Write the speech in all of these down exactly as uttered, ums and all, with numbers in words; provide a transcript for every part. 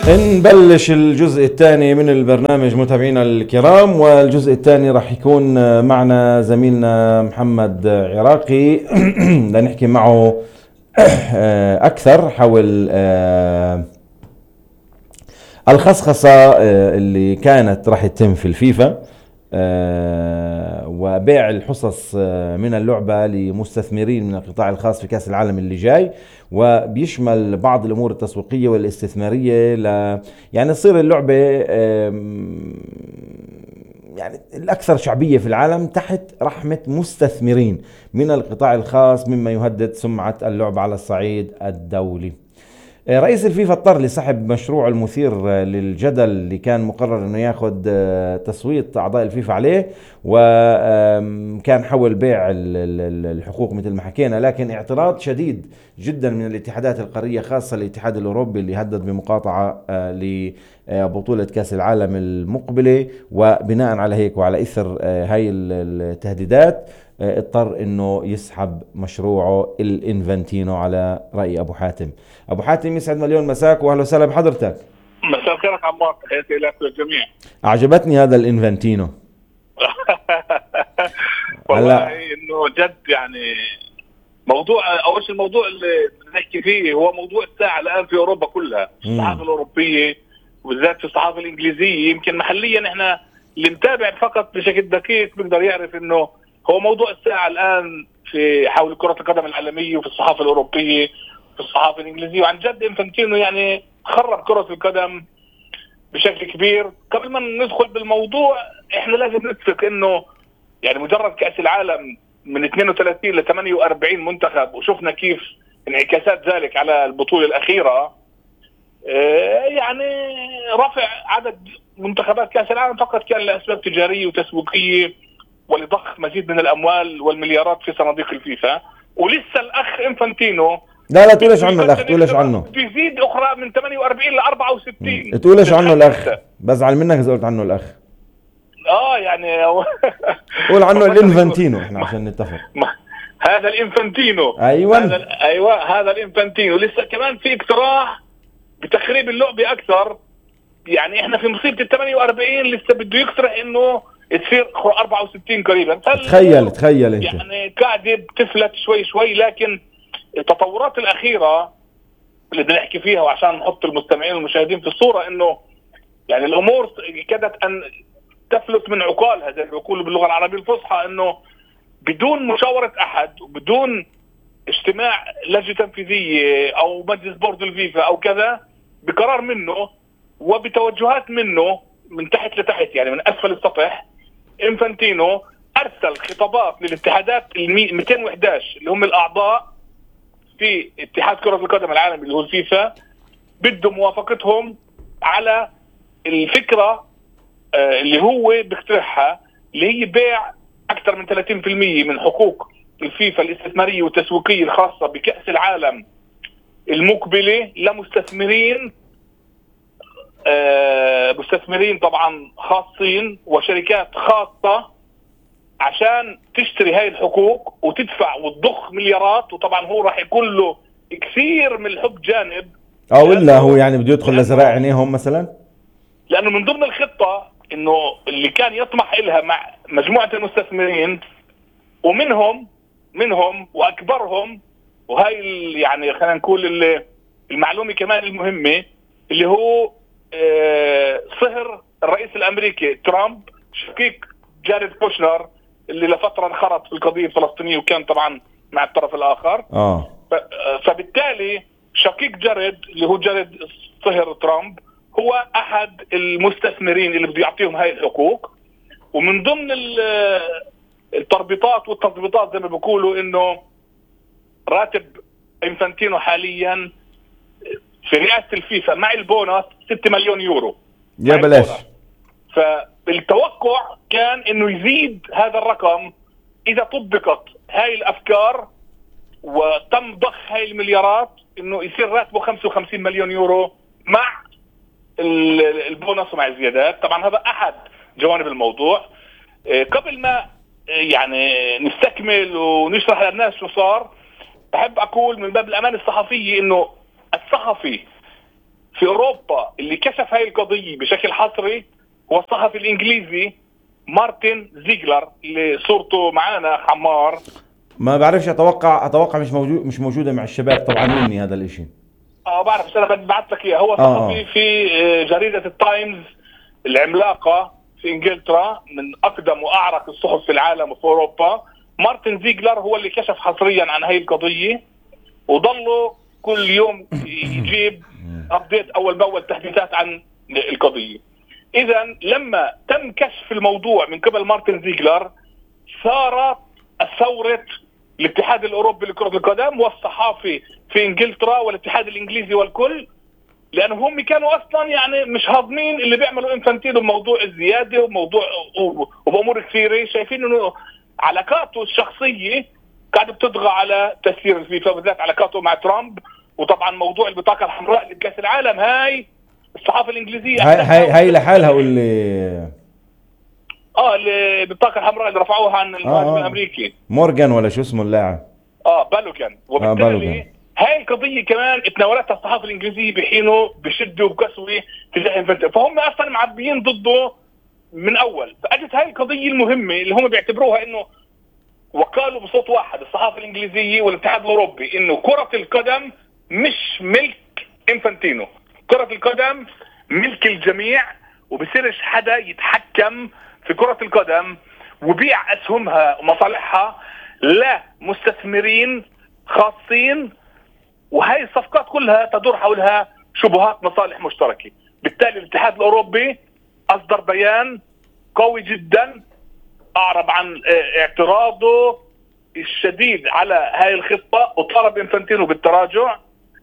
نبلش الجزء الثاني من البرنامج متابعينا الكرام، والجزء الثاني راح يكون معنا زميلنا محمد عراقي لنحكي معه أكثر حول الخصخصة اللي كانت راح تتم في الفيفا وبيع الحصص من اللعبة لمستثمرين من القطاع الخاص في كأس العالم اللي جاي، وبيشمل بعض الأمور التسويقية والاستثمارية ل يعني تصير اللعبة يعني الأكثر شعبية في العالم تحت رحمة مستثمرين من القطاع الخاص، مما يهدد سمعة اللعبة على الصعيد الدولي. رئيس الفيفا اضطر لسحب مشروع المثير للجدل اللي كان مقرر انه ياخذ تصويت اعضاء الفيفا عليه، وكان حول بيع الحقوق مثل ما حكينا، لكن اعتراض شديد جدا من الاتحادات القارية، خاصة الاتحاد الاوروبي اللي هدد بمقاطعة لبطولة كاس العالم المقبلة. وبناء على هيك وعلى اثر هاي التهديدات اضطر انه يسحب مشروعه الانفانتينو على رأي ابو حاتم. ابو حاتم يسعد مليون مساك واهلا وسهلا بحضرتك. مساء الخير عمار، تحياتي لك وللجميع. اعجبتني هذا الانفانتينو. والله انه جد يعني موضوع اول شيء الموضوع اللي بنحكي فيه هو موضوع الساعه الان في اوروبا كلها، الصحافه الاوروبيه وبالذات في الصحافه الانجليزيه. يمكن محليا احنا اللي متابع فقط بشكل دقيق بيقدر يعرف انه هو موضوع الساعه الان في حول كره القدم العالميه وفي الصحافه الاوروبيه في الصحافه الانجليزيه. وعن جد انفانتينو يعني خرب كره القدم بشكل كبير. قبل ما ندخل بالموضوع احنا لازم نتفق انه يعني مجرد كاس العالم من اثنين وثلاثين ل ثمانية وأربعين منتخب، وشفنا كيف انعكاسات ذلك على البطوله الاخيره. يعني رفع عدد منتخبات كاس العالم فقط كان لاسباب تجاريه وتسويقيه ولضخ مزيد من الاموال والمليارات في صناديق الفيفا. ولسه الاخ انفانتينو لا لا تقولش عنه الاخ، تقولش عنه بيزيد اخرى من ثمانية وأربعين ل أربعة وستين. تقولش عنه الاخ، بزعل منك اذا قلت عنه الاخ. اه يعني قول عنه الانفانتينو احنا عشان نتفق. هذا الانفانتينو ايوه هذا ايوه هذا الانفانتينو. لسه كمان في اقتراح بتخريب اللعبه اكثر. يعني احنا في مصيبه ال ثمانية وأربعين لسه بده يقترح انه تصير أربعة وستين قريبا. تخيل تخيل انت يعني قاعده بتفلت شوي شوي. لكن التطورات الاخيره اللي بنحكي فيها وعشان نحط المستمعين والمشاهدين في الصوره انه يعني الامور كادت ان تفلت من عقالها زي ما بيقولوا باللغه العربيه الفصحى، انه بدون مشاوره احد وبدون اجتماع لجنه تنفيذيه او مجلس بورد الفيفا او كذا، بقرار منه وبتوجهات منه من تحت لتحت يعني من اسفل السطح، انفانتينو ارسل خطابات للاتحادات ال مئتين وإحدى عشر اللي هم الاعضاء في اتحاد كرة القدم العالمي اللي هو الفيفا، بده موافقتهم على الفكرة اللي هو بيقترحها، اللي هي بيع اكثر من ثلاثين بالمئة من حقوق الفيفا الاستثمارية والتسويقية الخاصة بكأس العالم المقبلة لمستثمرين مستثمرين طبعا خاصين وشركات خاصة عشان تشتري هاي الحقوق وتدفع وتضخ مليارات. وطبعا هو راح يكون له كثير من الحب جانب، او الا هو يعني بده يدخل لزراع عينيهم مثلا، لانه من ضمن الخطة انه اللي كان يطمح لها مع مجموعة المستثمرين ومنهم منهم واكبرهم، وهاي يعني خلينا نقول المعلومة كمان المهمة، اللي هو صهر الرئيس الامريكي ترامب شقيق جاريد كوشنر اللي لفترة انخرط في القضية الفلسطينية وكان طبعا مع الطرف الاخر. اه فبالتالي شقيق جاريد اللي هو جاريد صهر ترامب هو احد المستثمرين اللي بده يعطيهم هاي الحقوق. ومن ضمن التربيطات والتضبيطات زي ما بيقولوا انه راتب انفانتينو حاليا في رئاسة الفيفا مع البونص ستة مليون يورو يا بلاش. فالتوقع كان انه يزيد هذا الرقم اذا طبقت هاي الافكار وتم ضخ هاي المليارات، انه يصير راتبه خمسة وخمسين مليون يورو مع البونص ومع الزيادات. طبعا هذا احد جوانب الموضوع. قبل ما يعني نستكمل ونشرح للناس شو صار، بحب اقول من باب الامانه الصحفيه انه الصحفي في اوروبا اللي كشف هاي القضيه بشكل حصري هو الصحفي الانجليزي مارتن زيغلر اللي صورته معانا حمار. ما بعرفش، اتوقع اتوقع مش موجود مش موجوده مع الشباب طبعا مني هذا الاشي. اه بعرف، بس انا بدي بعت لك اياه. هو آه صحفي آه. في آه، جريده التايمز العملاقه في انجلترا، من اقدم واعرق الصحف في العالم وفي اوروبا. مارتن زيغلر هو اللي كشف حصريا عن هاي القضيه، وضلوا كل يوم يجيب ابديت اول باول، تحديثات عن القضيه. اذا لما تم كشف الموضوع من قبل مارتن زيغلر صارت ثوره الاتحاد الاوروبي لكره القدم والصحافي في انجلترا والاتحاد الانجليزي والكل، لانه هم كانوا اصلا يعني مش هاضمين اللي بيعملوا انفانتينو بموضوع الزياده وموضوع وبامور كثيره، شايفين انه علاقاته الشخصيه قاعده بتطغى على تسيير الفيفا، بالذات علاقاته مع ترامب. وطبعا موضوع البطاقه الحمراء لكاس العالم، هاي الصحافه الانجليزيه هاي هاي هاي لحالها واللي اه البطاقه الحمراء اللي رفعوها عن المهاجم آه آه. الامريكي مورجان ولا شو اسمه اللاعب. اه بالوغان. آه بالوغان. وبالتالي هاي القضيه كمان اتناولتها الصحافه الانجليزيه بحينه بشده وبقسوه تجاه انفانتينو، فهم اصلا معبيين ضده من اول. فاجت هاي القضيه المهمه اللي هم بيعتبروها انه، وقالوا بصوت واحد الصحافه الانجليزيه والاتحاد الاوروبي انه كره القدم مش ملك انفانتينو، كره القدم ملك الجميع، وبصيرش حدا يتحكم في كره القدم وبيع اسهمها ومصالحها لا مستثمرين خاصين. وهي الصفقات كلها تدور حولها شبهات مصالح مشتركه. بالتالي الاتحاد الاوروبي اصدر بيان قوي جدا اعرب عن اعتراضه الشديد على هاي الخطه، وطالب انفانتينو بالتراجع.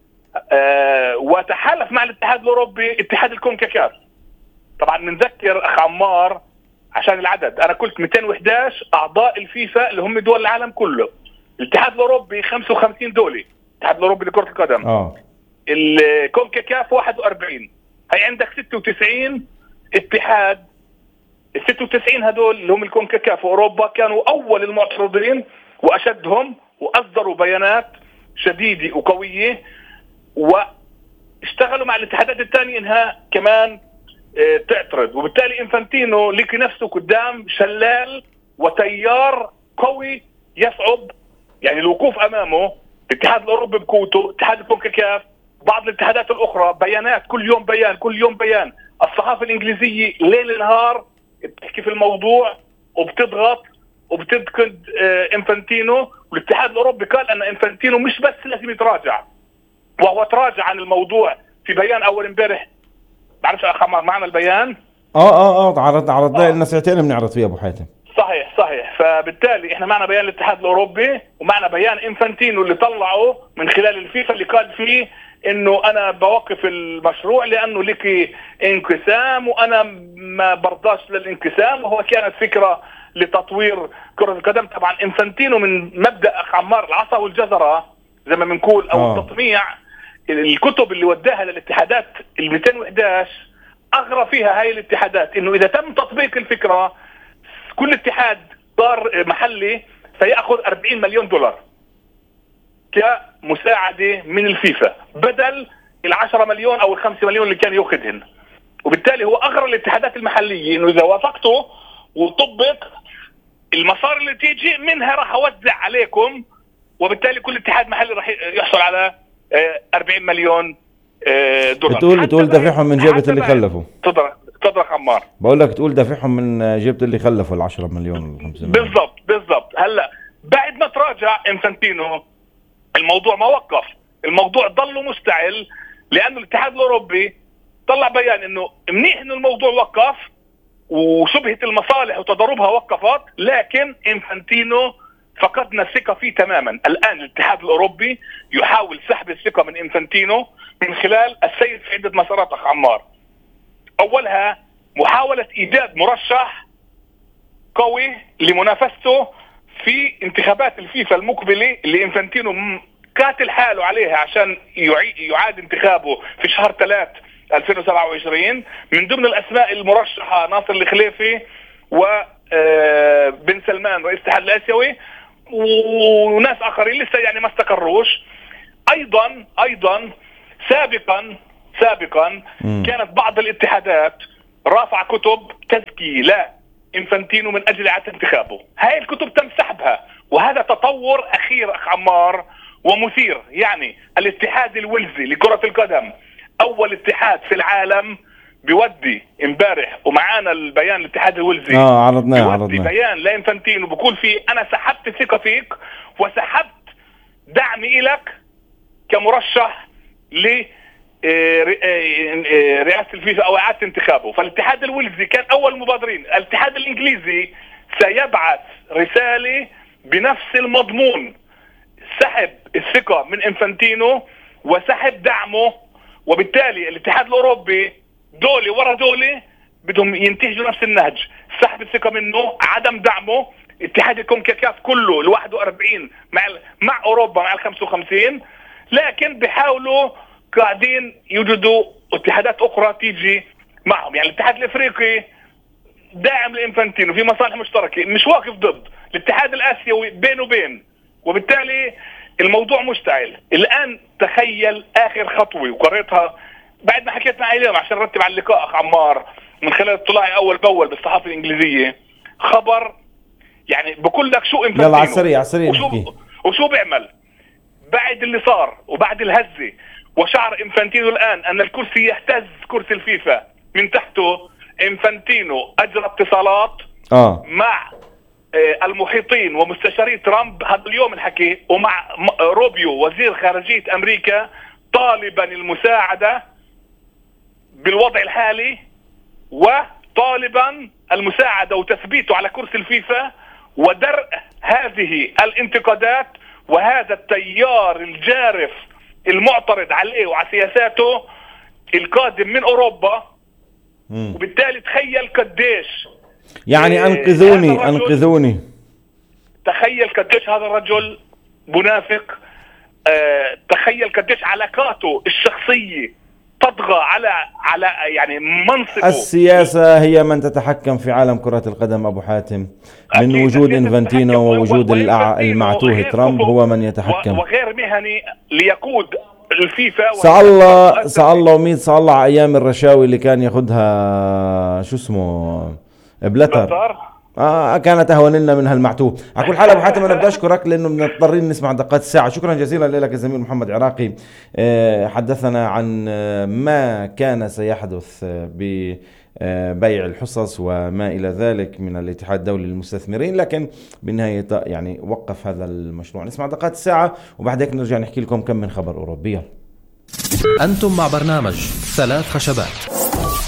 أه وتحالف مع الاتحاد الاوروبي اتحاد الكونكاكاف. طبعا بنذكر اخ عمار عشان العدد، انا قلت مئتين وإحدى عشر اعضاء الفيفا اللي هم دول العالم كله. الاتحاد الاوروبي خمسة وخمسين دوله، الاتحاد الاوروبي لكره القدم. اه الكونكاكاف واحد وأربعين. هي عندك ستة وتسعين اتحاد. ال ستة وتسعين هدول اللي هم الكونكاكاف واوروبا كانوا اول المعترضين واشدهم، واصدروا بيانات شديده وقويه، واشتغلوا مع الاتحادات الثانيه انها كمان اه تعترض. وبالتالي انفانتينو لقي نفسه قدام شلال وتيار قوي يصعب يعني الوقوف امامه. الاتحاد الاوروبي بقوته، اتحاد الكونكاكاف، بعض الاتحادات الاخرى، بيانات كل يوم بيان كل يوم بيان. الصحافه الانجليزيه ليل نهار بتحكي في الموضوع وبتضغط وبتنتقد انفانتينو. والاتحاد الاوروبي قال ان انفانتينو مش بس لازم يتراجع، وهو تراجع عن الموضوع في بيان اول امبارح. بعرفش اخ عمار معنا البيان؟ اه اه اه عرض عرضناه آه. لنا ساعتين بنعرض فيها ابو حاتم. صحيح صحيح. فبالتالي احنا معنا بيان الاتحاد الاوروبي ومعنا بيان انفانتينو اللي طلعه من خلال الفيفا، اللي قال فيه انه انا بوقف المشروع لانه لك انقسام وانا ما برضاش للانقسام، وهو كانت فكره لتطوير كره القدم. طبعا انفانتينو من مبدا اخ عمار العصا والجزره زي ما بنقول، او آه. التطميع. الكتب اللي وداها للاتحادات ال مئتين وإحدى عشر اغرى فيها هاي الاتحادات انه اذا تم تطبيق الفكره كل اتحاد صار محلي سيأخذ أربعين مليون دولار كمساعدة من الفيفا بدل العشرة مليون أو الخمسة مليون اللي كان يأخذهن. وبالتالي هو أغرى الاتحادات المحلية إنه إذا وافقته وطبق المصاري اللي تيجي منها راح أوزع عليكم، وبالتالي كل اتحاد محلي راح يحصل على أربعين مليون دولار. تقول تقول دافعهم من جيبة اللي خلفوا. تفضل تفضل عمار. بقول لك تقول دافعهم من جيبة اللي خلفوا ال عشرة مليون وال خمسة مليون. بالضبط بالضبط. هلا بعد ما تراجع انفانتينو الموضوع ما وقف، الموضوع ضل مشتعل، لانه الاتحاد الاوروبي طلع بيان انه منيح انه الموضوع وقف وشبهة المصالح وتضاربها وقفت، لكن انفانتينو فقدنا الثقة فيه تماما. الان الاتحاد الاوروبي يحاول سحب الثقة من انفانتينو من خلال السير في عدة مسارات اخ عمار. اولها محاولة ايجاد مرشح قوي لمنافسته في انتخابات الفيفا المقبلة اللي انفانتينو كاتل حاله عليها عشان يعاد انتخابه في شهر ثلاثة ألفين وسبعة وعشرين. من ضمن الاسماء المرشحة ناصر الخليفي وبن سلمان رئيس الاتحاد الاسيوي وناس اخرين لسه يعني ما استقروش. ايضا ايضا سابقا سابقا م. كانت بعض الاتحادات رافعة كتب تزكي لا إنفانتينو من أجل إعادة انتخابه. هاي الكتب تم سحبها، وهذا تطور أخير أخ عمار ومثير. يعني الاتحاد الويلزي لكرة القدم أول اتحاد في العالم بيودي امبارح، ومعانا البيان الاتحاد الويلزي اه عرضناه بيودي عرضناه بيان لإنفانتينو بقول فيه أنا سحبت ثقة فيك وسحبت دعمي لك كمرشح ل رئاسة الفيفا او اعادة انتخابه. فالاتحاد الويلزي كان اول مبادرين. الاتحاد الانجليزي سيبعث رسالة بنفس المضمون، سحب الثقة من انفانتينو وسحب دعمه، وبالتالي الاتحاد الاوروبي دولة ورا دولة بدهم ينتهجوا نفس النهج، سحب الثقة منه، عدم دعمه. اتحاد الكونكاكاف كله ال واحد وأربعين مع مع اوروبا مع ال خمسة وخمسين، لكن بيحاولوا قاعدين يوجدوا اتحادات اخرى تيجي معهم. يعني الاتحاد الافريقي داعم لإنفانتينو في مصالح مشتركة، مش واقف ضد الاتحاد الاسيوي بين وبين، وبالتالي الموضوع مشتعل الان. تخيل اخر خطوة وقريتها بعد ما حكيت معي اليوم عشان نرتب على اللقاء اخ عمار، من خلال اطلاعي اول باول بالصحافة الانجليزية، خبر يعني بقول لك شو انفانتينو. يلا على السريع على السريع وشو, وشو بيعمل بعد اللي صار وبعد الهزة. وشعر انفانتينو الان ان الكرسي يهتز، كرسي الفيفا من تحته. انفانتينو اجرى اتصالات آه. مع المحيطين ومستشاري ترامب هذا اليوم الحكي، ومع روبيو وزير خارجية امريكا، طالبا المساعدة بالوضع الحالي وطالبا المساعدة وتثبيته على كرسي الفيفا ودرء هذه الانتقادات وهذا التيار الجارف المعترض عليه وعلى سياساته القادم من اوروبا. مم. وبالتالي تخيل قديش يعني انقذوني انقذوني تخيل قديش هذا الرجل منافق. اه تخيل قديش علاقاته الشخصية تطغى على على يعني منصبه. السياسة هي من تتحكم في عالم كرة القدم أبو حاتم، من وجود انفانتينو ووجود المعتوه ترامب هو من يتحكم، وغير مهني ليقود الفيفا. سألله سألله ومين سألله على أيام الرشاوي اللي كان ياخدها شو اسمه بلاتر، آه كانت أهون لنا من هالمعتوه. على كل حال أبو حاتم أنا بدي أشكرك لأنه مضطرين نسمع دقات الساعة. شكرا جزيلا لك الزميل محمد عراقي، آه حدثنا عن ما كان سيحدث ببيع الحصص وما إلى ذلك من الاتحاد الدولي للمستثمرين، لكن بالنهاية يعني وقف هذا المشروع. نسمع دقات الساعة وبعد هيك نرجع نحكي لكم كم من خبر أوروبي. أنتم مع برنامج ثلاث خشبات.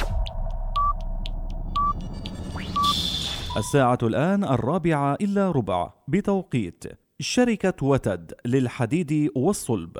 الساعة الآن الرابعة إلا ربع بتوقيت شركة وتد للحديد والصلب.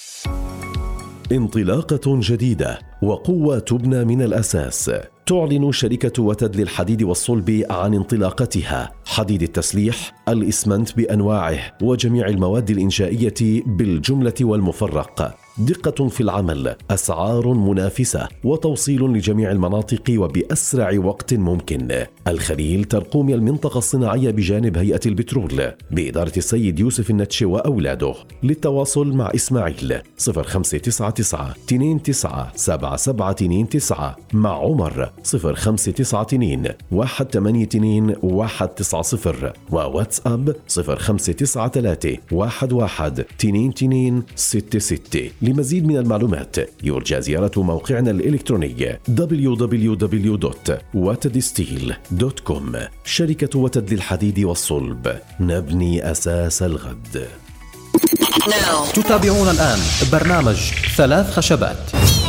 انطلاقة جديدة وقوة تبنى من الأساس. تعلن شركة وتد للحديد والصلب عن انطلاقتها. حديد التسليح، الإسمنت بأنواعه وجميع المواد الإنشائية بالجملة والمفرق. دقة في العمل، أسعار منافسة، وتوصيل لجميع المناطق وبأسرع وقت ممكن. الخليل ترقوم المنطقة الصناعية بجانب هيئة البترول بإدارة السيد يوسف النتشي وأولاده. للتواصل مع إسماعيل صفر خمسة تسعة تسعة اثنين تسعة سبعة سبعة اثنين تسعة، مع عمر صفر خمسة تسعة اثنين واحد ثمانية اثنين واحد تسعة صفر، وواتساب صفر خمسة تسعة ثلاثة واحد واحد اثنين اثنين ستة ستة. لمزيد من المعلومات يرجى زيارة موقعنا الإلكتروني دبليو دبليو دبليو دوت وتد ستيل دوت كوم. شركة وتد للحديد والصلب، نبني أساس الغد. تتابعون الآن برنامج ثلاث خشبات.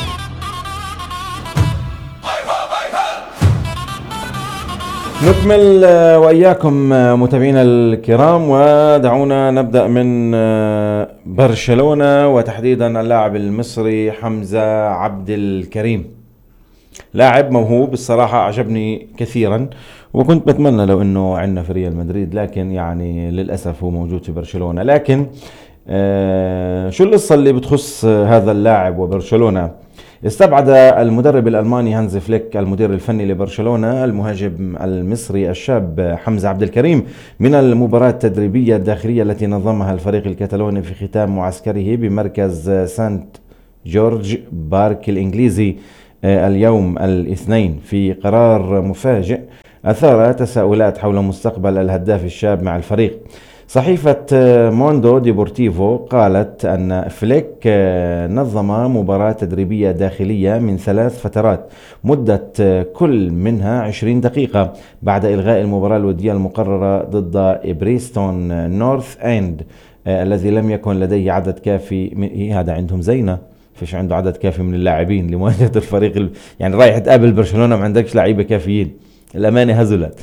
نكمل وإياكم متابعينا الكرام، ودعونا نبدأ من برشلونة وتحديدا اللاعب المصري حمزة عبد الكريم. لاعب موهوب الصراحة، أعجبني كثيرا، وكنت بتمنى لو أنه عندنا في ريال مدريد، لكن يعني للأسف هو موجود في برشلونة. لكن آه شو القصة اللي بتخص هذا اللاعب وبرشلونة؟ استبعد المدرب الألماني هانز فليك المدير الفني لبرشلونة المهاجم المصري الشاب حمزة عبد الكريم من المباراة التدريبية الداخلية التي نظمها الفريق الكتالوني في ختام معسكره بمركز سانت جورج بارك الإنجليزي اليوم الاثنين في قرار مفاجئ أثار تساؤلات حول مستقبل الهداف الشاب مع الفريق. صحيفة موندو ديبورتيفو قالت أن فليك نظم مباراة تدريبية داخلية من ثلاث فترات مدة كل منها عشرين دقيقة بعد إلغاء المباراة الودية المقررة ضد بريستون نورث إند الذي لم يكن لديه عدد كافي. هذا عندهم زينة، فيش عنده عدد كافي من اللاعبين لمواجهة الفريق، يعني رايح تقابل برشلونة ما عندكش لعيبة كافيين، الأمانة هزلت.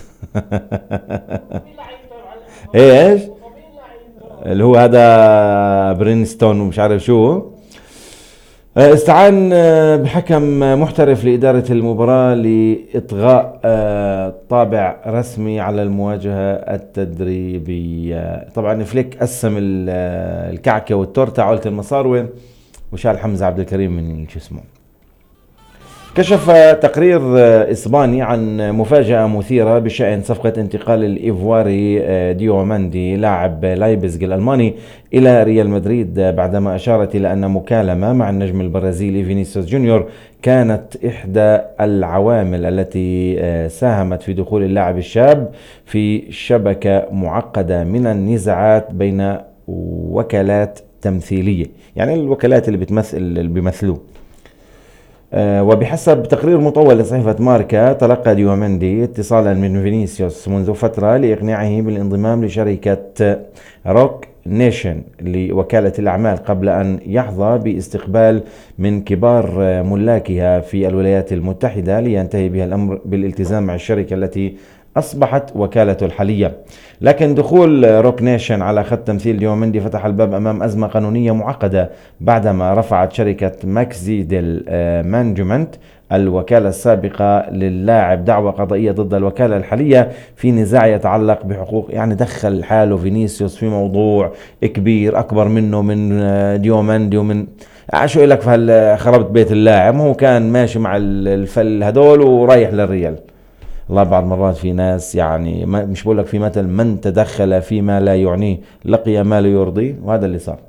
ايش اللي هو هذا برينستون ومش عارف شو، استعان بحكم محترف لإدارة المباراة لإطغاء طابع رسمي على المواجهة التدريبية. طبعا فليك قسم الكعكة والتورتة عولة المصاروة وشال حمزة عبد الكريم من شو اسمه. كشف تقرير إسباني عن مفاجأة مثيرة بشأن صفقة انتقال الإيفواري ديوماندي لاعب لايبزيغ الألماني إلى ريال مدريد، بعدما أشارت إلى أن مكالمة مع النجم البرازيلي فينيسيوس جونيور كانت إحدى العوامل التي ساهمت في دخول اللاعب الشاب في شبكة معقدة من النزاعات بين وكالات تمثيلية، يعني الوكالات اللي بتمثل اللي بيمثلوه. أه وبحسب تقرير مطول لصحيفة ماركا، تلقى ديوماندي اتصالا من فينيسيوس منذ فترة لإقناعه بالانضمام لشركة روك نيشن لوكالة الأعمال قبل أن يحظى باستقبال من كبار ملاكها في الولايات المتحدة لينتهي بها الأمر بالالتزام مع الشركة التي أصبحت وكالته الحالية. لكن دخول روك نيشن على خط تمثيل ديوماندي فتح الباب أمام أزمة قانونية معقدة بعدما رفعت شركة ماكسي ديل مانجمنت الوكالة السابقة للاعب دعوى قضائية ضد الوكالة الحالية في نزاع يتعلق بحقوق، يعني دخل حاله فينيسيوس في موضوع كبير أكبر منه من ديوماندي ومن شو لك في خربت بيت اللاعب. هو كان ماشي مع الفل هدول ورايح للريال. الله بعض مرات في ناس يعني مش بقول لك في مثل من تدخل فيما لا يعنيه لقي ما لا يرضيه، وهذا اللي صار.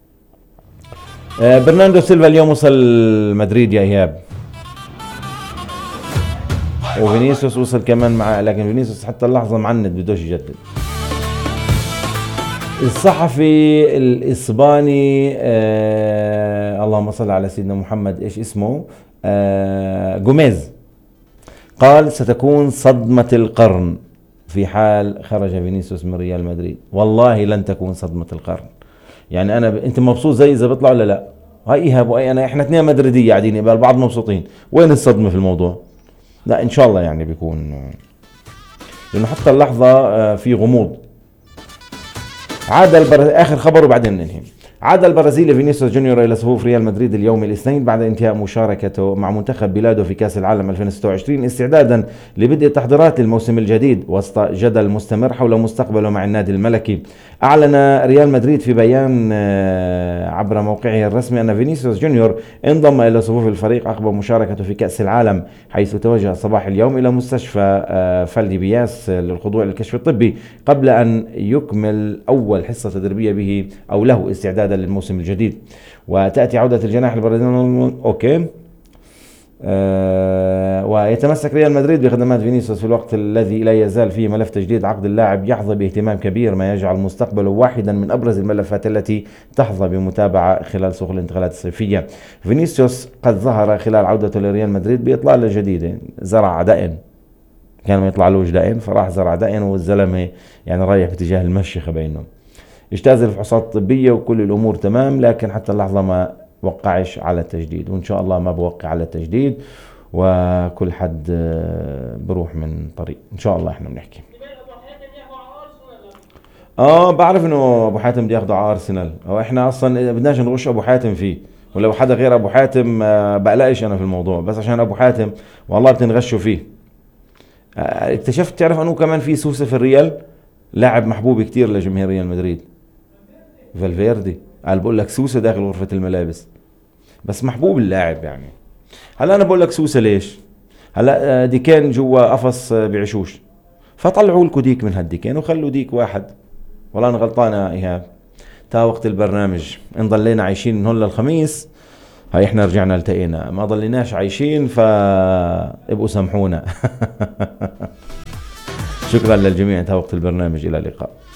آه برناردو سيلفا اليوم وصل مدريد يا إيهاب، وفينيسيوس وصل كمان معاه، لكن فينيسيوس حتى اللحظة معند بدوش يجدد. الصحفي الإسباني آه اللهم صل على سيدنا محمد، إيش اسمه، آه جوميز، قال ستكون صدمة القرن في حال خرج فينيسيوس من ريال مدريد. والله لن تكون صدمة القرن. يعني أنا ب... أنت مبسوط زي إذا بيطلع ولا لا؟ هاي إيهاب وأي أنا إحنا اثنين مدريدية قاعدين يبقى البعض مبسوطين، وين الصدمة في الموضوع؟ لا إن شاء الله يعني بيكون، لأنه حتى اللحظة في غموض. عاد البر... آخر خبر وبعدين ننهي. عاد البرازيلي فينيسيوس جونيور إلى صفوف ريال مدريد اليوم الاثنين بعد انتهاء مشاركته مع منتخب بلاده في كأس العالم ألفين وستة وعشرين استعدادا لبدء التحضيرات للموسم الجديد وسط جدل مستمر حول مستقبله مع النادي الملكي. أعلن ريال مدريد في بيان عبر موقعه الرسمي أن فينيسيوس جونيور انضم إلى صفوف الفريق عقب مشاركته في كأس العالم، حيث توجه صباح اليوم إلى مستشفى فالديبياس للخضوع للكشف الطبي قبل أن يكمل أول حصة تدريبية به أو له استعدادا للموسم الجديد. وتأتي عودة الجناح البرازيلي أوكي آه ويتمسك ريال مدريد بخدمات فينيسيوس في الوقت الذي لا يزال فيه ملف تجديد عقد اللاعب يحظى باهتمام كبير، ما يجعل مستقبله واحدا من أبرز الملفات التي تحظى بمتابعة خلال سوق الانتقالات الصيفية. فينيسيوس قد ظهر خلال عودته لريال مدريد بإطلالة جديدة، زرع دقن، كان ما يطلع له دقن فراح زرع دقن، والزلمة يعني رايح باتجاه المشيخة بينهم. اجتاز الفحوصات الطبية وكل الأمور تمام، لكن حتى اللحظة ما وقعش على التجديد، وإن شاء الله ما بوقع على التجديد وكل حد بروح من طريق إن شاء الله. إحنا بنحكي آه بعرف إنه أبو حاتم بدي ياخده على أرسنال، أو إحنا أصلا بدناش نغش أبو حاتم فيه، ولو حدا غير أبو حاتم بقلقش أنا في الموضوع، بس عشان أبو حاتم والله بتنغشوا فيه. اكتشفت تعرف أنه كمان في سوسة في الريال، لاعب محبوب كتير لجماهير ريال مدريد، فالفيردي، قال بقول لك سوسة داخل غرفة الملابس، بس محبوب اللاعب. يعني هلا أنا بقول لك سوسة ليش؟ هلا ديكين جوا قفص بعشوش، فطلعوا لكم ديك من هالديكين وخلوا ديك واحد. والله أنا غلطان يا إيهاب، تا وقت البرنامج إن ضلينا عايشين من هون للخميس هاي احنا رجعنا التقينا، ما ضليناش عايشين فابقوا سامحونا. شكرا للجميع، انتهى وقت البرنامج، الى اللقاء.